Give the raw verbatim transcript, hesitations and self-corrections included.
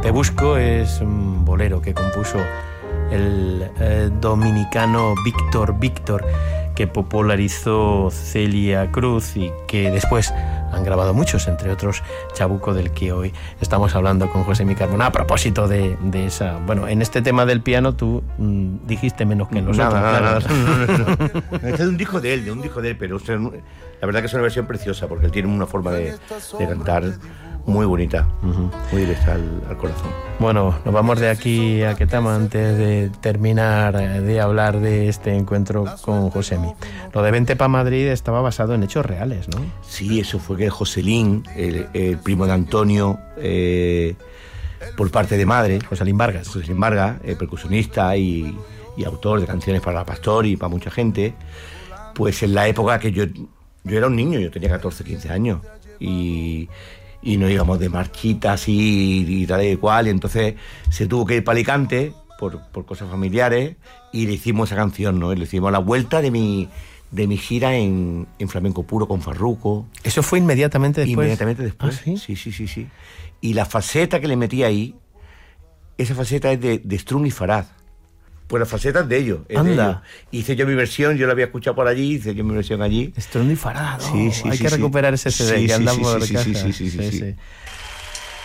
Te busco es un bolero que compuso el eh, dominicano Víctor Víctor, que popularizó Celia Cruz y que después han grabado muchos, entre otros Chabuco, del que hoy estamos hablando con Josemi Carmona. A propósito de, de esa... Bueno, en este tema del piano tú mmm, dijiste menos que en los nada, otros. Nada, claro. no, no, no, no. Este es de un disco de él, de un disco de él, pero o sea, la verdad que es una versión preciosa, porque él tiene una forma de, de cantar muy bonita, uh-huh. muy directa al, al corazón. Bueno, nos vamos de aquí a Ketama antes de terminar de hablar de este encuentro con Josemi. Lo de Vente pa' Madrid estaba basado en hechos reales, ¿no? Sí, eso fue que Joselín, el, el primo de Antonio, eh, por parte de madre, Joselín Vargas, Joselín Vargas, eh, percusionista y, y autor de canciones para la Pastor y para mucha gente, pues en la época que yo, yo era un niño, yo tenía catorce, quince años, y... y nos íbamos de marchitas y, y tal y cual, y entonces se tuvo que ir para Alicante por, por cosas familiares y le hicimos esa canción, ¿no? Le hicimos la vuelta de mi, de mi gira en, en flamenco puro con Farruko. ¿Eso fue inmediatamente después? Inmediatamente después, ¿Ah, sí? Sí, sí, sí, sí. Y la faceta que le metí ahí, esa faceta es de, de Strun y Farad. Pues la faceta es de ellos. Es Anda. de ellos. Hice yo mi versión, yo la había escuchado por allí, hice yo mi versión allí. Strun y Farad, ¿no? Sí, sí, Hay sí, que sí. recuperar ese C D Sí, que sí, anda sí, por sí, casa. sí, sí, sí, sí, sí.